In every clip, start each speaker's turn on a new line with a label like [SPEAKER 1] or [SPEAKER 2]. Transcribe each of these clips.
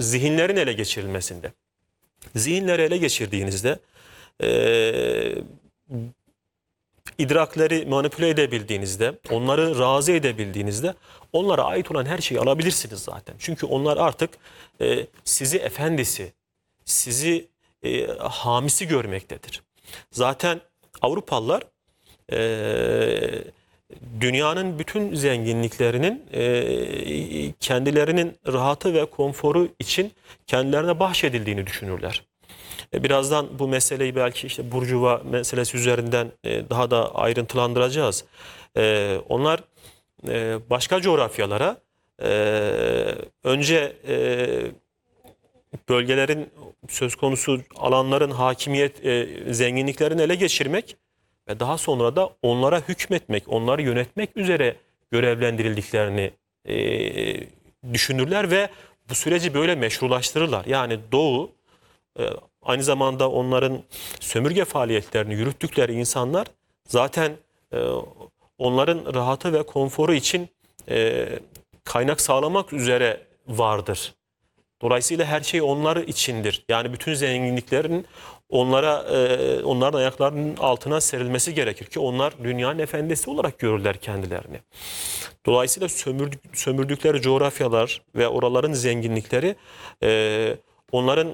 [SPEAKER 1] zihinlerin ele geçirilmesinde. Zihinleri ele geçirdiğinizde idrakleri manipüle edebildiğinizde, onları razı edebildiğinizde onlara ait olan her şeyi alabilirsiniz zaten. Çünkü onlar artık sizi efendisi, sizi hamisi görmektedir. Zaten Avrupalılar dünyanın bütün zenginliklerinin kendilerinin rahatı ve konforu için kendilerine bahşedildiğini düşünürler. Birazdan bu meseleyi belki işte Burjuva meselesi üzerinden daha da ayrıntılandıracağız. Onlar başka coğrafyalara önce bölgelerin söz konusu alanların hakimiyet zenginliklerini ele geçirmek ve daha sonra da onlara hükmetmek, onları yönetmek üzere görevlendirildiklerini düşünürler ve bu süreci böyle meşrulaştırırlar. Yani Doğu aynı zamanda onların sömürge faaliyetlerini yürüttükleri insanlar zaten onların rahatı ve konforu için kaynak sağlamak üzere vardır. Dolayısıyla her şey onlar içindir. Yani bütün zenginliklerin onların ayaklarının altına serilmesi gerekir ki onlar dünyanın efendisi olarak görürler kendilerini. Dolayısıyla sömürdükleri coğrafyalar ve oraların zenginlikleri onların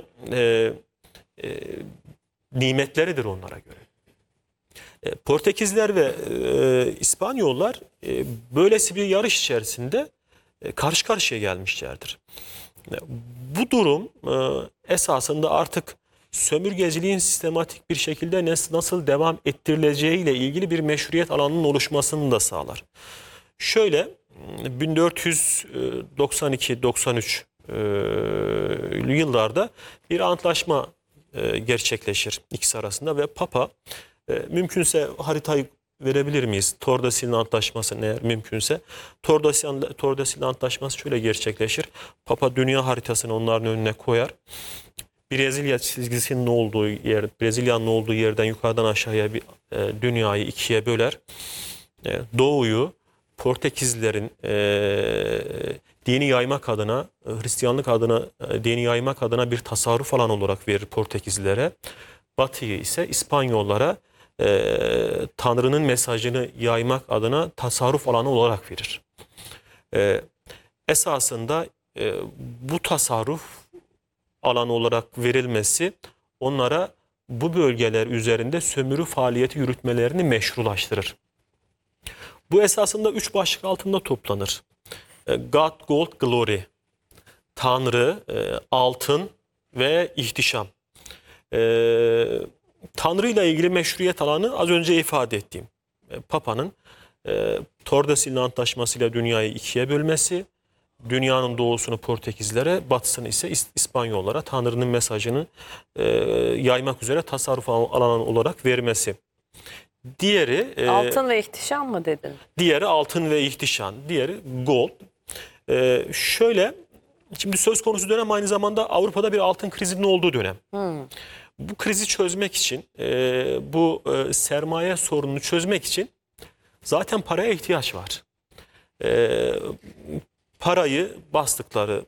[SPEAKER 1] nimetleridir onlara göre. Portekizler ve İspanyollar böylesi bir yarış içerisinde karşı karşıya gelmişlerdir. Bu durum esasında artık sömürgeciliğin sistematik bir şekilde nasıl devam ettirileceği ile ilgili bir meşruiyet alanının oluşmasını da sağlar. Şöyle 1492-93 yıllarda bir antlaşma gerçekleşir ikisi arasında ve Papa mümkünse haritayı verebilir miyiz? Tordesillas Antlaşması eğer mümkünse. Tordesillas Antlaşması şöyle gerçekleşir. Papa dünya haritasını onların önüne koyar. Brezilya çizgisinin olduğu yer, Brezilya'nın olduğu yerden yukarıdan aşağıya dünyayı ikiye böler. Doğuyu Portekizlilerin dini yaymak adına, Hristiyanlık adına dini yaymak adına bir tasarruf alanı olarak verir Portekizlilere. Batı'yı ise İspanyollara Tanrı'nın mesajını yaymak adına tasarruf alanı olarak verir. Esasında bu tasarruf alanı olarak verilmesi onlara bu bölgeler üzerinde sömürü faaliyeti yürütmelerini meşrulaştırır. Bu esasında 3 başlık altında toplanır. God, Gold, Glory. Tanrı, altın ve ihtişam. Tanrı ile ilgili meşruiyet alanı az önce ifade ettiğim. Papa'nın Tordesillas Antlaşması ile dünyayı ikiye bölmesi, dünyanın doğusunu Portekizlere, batısını ise İspanyollara Tanrı'nın mesajını yaymak üzere tasarruf alanı olarak vermesi. Diğeri
[SPEAKER 2] altın ve ihtişam mı dedin? Diğeri
[SPEAKER 1] altın ve ihtişam, diğeri gold. Şimdi söz konusu dönem aynı zamanda Avrupa'da bir altın krizinin olduğu dönem. Bu krizi çözmek için, bu sermaye sorununu çözmek için zaten paraya ihtiyaç var. Parayı bastıkları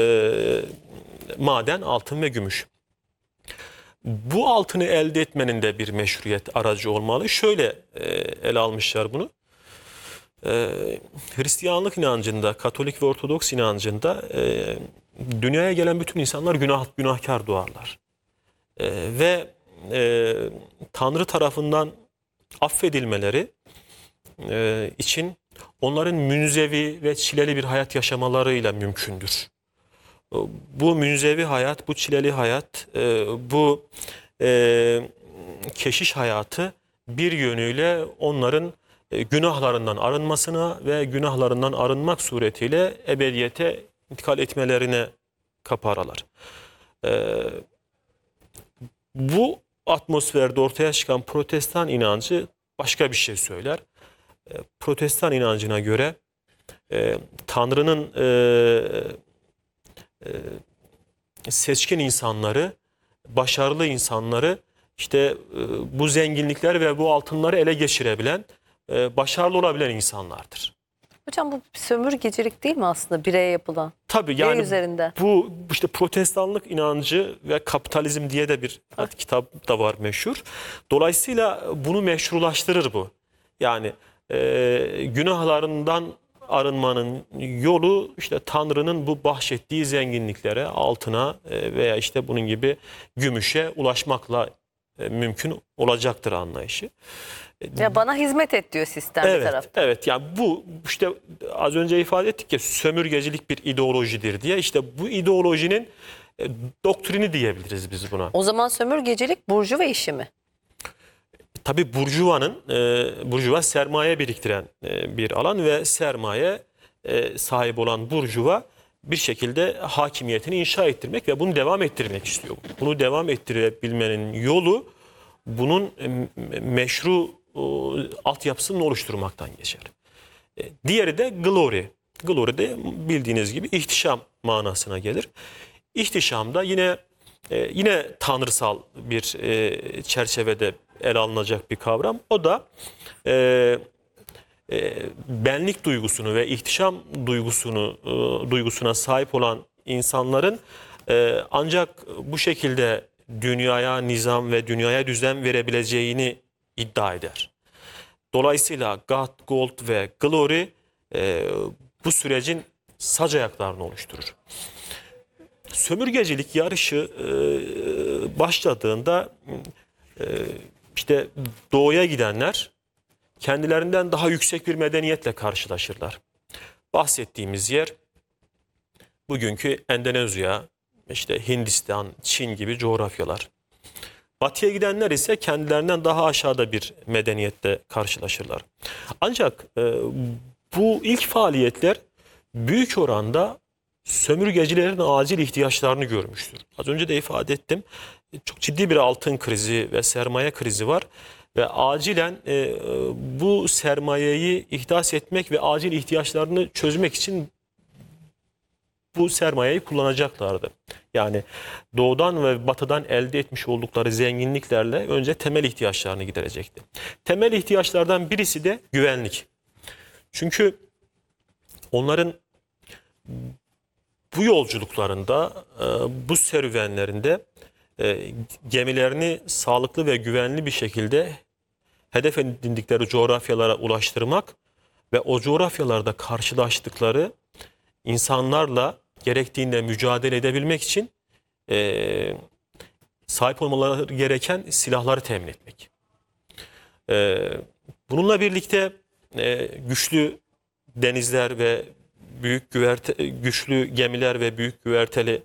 [SPEAKER 1] maden, altın ve gümüş. Bu altını elde etmenin de bir meşruiyet aracı olmalı. Şöyle ele almışlar bunu. Hristiyanlık inancında, Katolik ve Ortodoks inancında dünyaya gelen bütün insanlar günahkar doğarlar. Ve Tanrı tarafından affedilmeleri için onların münzevi ve çileli bir hayat yaşamalarıyla mümkündür. Bu münzevi hayat, bu çileli hayat, bu keşiş hayatı bir yönüyle onların günahlarından arınmasına ve günahlarından arınmak suretiyle ebediyete intikal etmelerine kapı aralar. Bu atmosferde ortaya çıkan Protestan inancı başka bir şey söyler. Protestan inancına göre Tanrı'nın seçkin insanları, başarılı insanları işte bu zenginlikler ve bu altınları ele geçirebilen, başarılı olabilen insanlardır.
[SPEAKER 2] Hocam bu sömürgecilik değil mi aslında bireye yapılan?
[SPEAKER 1] Tabii
[SPEAKER 2] Birey
[SPEAKER 1] yani
[SPEAKER 2] üzerinde.
[SPEAKER 1] bu işte protestanlık inancı ve kapitalizm diye de bir kitap da var meşhur. Dolayısıyla bunu meşrulaştırır bu. Yani günahlarından arınmanın yolu işte Tanrı'nın bu bahşettiği zenginliklere, altına veya işte bunun gibi gümüşe ulaşmakla mümkün olacaktır anlayışı.
[SPEAKER 2] Ya bana hizmet et diyor sistem bir tarafta.
[SPEAKER 1] Evet yani bu işte az önce ifade ettik ya sömürgecilik bir ideolojidir diye işte bu ideolojinin doktrini diyebiliriz biz buna.
[SPEAKER 2] O zaman sömürgecilik burjuva işi mi?
[SPEAKER 1] Tabii burjuva sermaye biriktiren bir alan ve sermaye sahip olan burjuva bir şekilde hakimiyetini inşa ettirmek ve bunu devam ettirmek istiyor. Bunu devam ettirebilmenin yolu bunun meşru altyapısını oluşturmaktan geçer. Diğeri de glory. Glory de bildiğiniz gibi ihtişam manasına gelir. İhtişam da yine tanrısal bir çerçevede ele alınacak bir kavram. O da benlik duygusunu ve ihtişam duygusuna sahip olan insanların ancak bu şekilde dünyaya nizam ve dünyaya düzen verebileceğini iddia eder. Dolayısıyla God, Gold ve Glory bu sürecin sac ayaklarını oluşturur. Sömürgecilik yarışı başladığında işte doğuya gidenler kendilerinden daha yüksek bir medeniyetle karşılaşırlar. Bahsettiğimiz yer bugünkü Endonezya, işte Hindistan, Çin gibi coğrafyalar. Batıya gidenler ise kendilerinden daha aşağıda bir medeniyetle karşılaşırlar. Ancak bu ilk faaliyetler büyük oranda sömürgecilerin acil ihtiyaçlarını görmüştür. Az önce de ifade ettim. Çok ciddi bir altın krizi ve sermaye krizi var. Ve acilen bu sermayeyi ihdas etmek ve acil ihtiyaçlarını çözmek için bu sermayeyi kullanacaklardı. Yani doğudan ve batıdan elde etmiş oldukları zenginliklerle önce temel ihtiyaçlarını giderecekti. Temel ihtiyaçlardan birisi de güvenlik. Çünkü onların bu yolculuklarında, bu serüvenlerinde gemilerini sağlıklı ve güvenli bir şekilde hedef edindikleri coğrafyalara ulaştırmak ve o coğrafyalarda karşılaştıkları insanlarla gerektiğinde mücadele edebilmek için sahip olmaları gereken silahları temin etmek. Bununla birlikte güçlü denizler ve güçlü gemiler ve büyük güverteli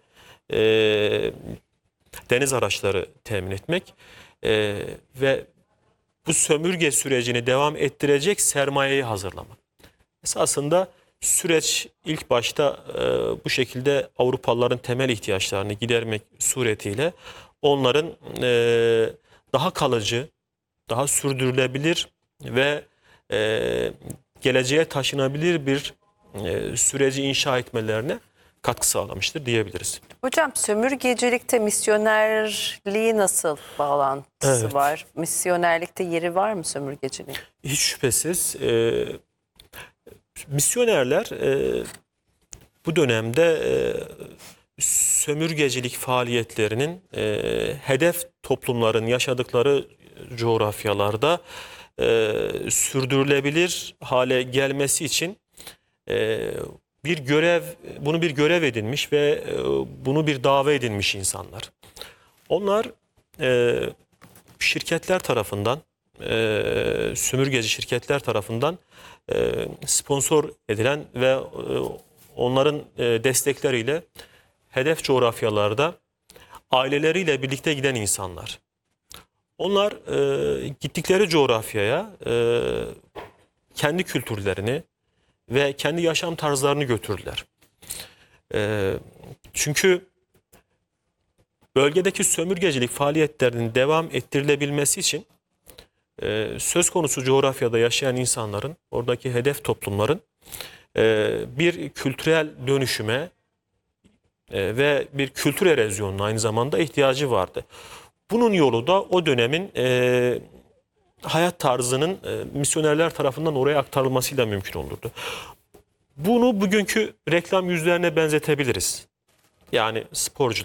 [SPEAKER 1] deniz araçları temin etmek ve bu sömürge sürecini devam ettirecek sermayeyi hazırlamak. Esasında süreç ilk başta bu şekilde Avrupalıların temel ihtiyaçlarını gidermek suretiyle onların daha kalıcı, daha sürdürülebilir ve geleceğe taşınabilir bir süreci inşa etmelerine katkı sağlamıştır diyebiliriz.
[SPEAKER 2] Hocam sömürgecilikte misyonerliği nasıl bağlantısı var? Misyonerlikte yeri var mı sömürgeciliğin?
[SPEAKER 1] Hiç şüphesiz misyonerler bu dönemde sömürgecilik faaliyetlerinin hedef toplumların yaşadıkları coğrafyalarda sürdürülebilir hale gelmesi için bunu bir görev edinmiş ve bunu bir dava edinmiş insanlar. Onlar şirketler tarafından, sömürgeci şirketler tarafından sponsor edilen ve onların destekleriyle hedef coğrafyalarda aileleriyle birlikte giden insanlar. Onlar gittikleri coğrafyaya kendi kültürlerini ve kendi yaşam tarzlarını götürdüler. Çünkü bölgedeki sömürgecilik faaliyetlerinin devam ettirilebilmesi için söz konusu coğrafyada yaşayan insanların, oradaki hedef toplumların bir kültürel dönüşüme ve bir kültür erozyonuna aynı zamanda ihtiyacı vardı. Bunun yolu da o dönemin hayat tarzının misyonerler tarafından oraya aktarılmasıyla mümkün olurdu. Bunu bugünkü reklam yüzlerine benzetebiliriz. Yani sporcular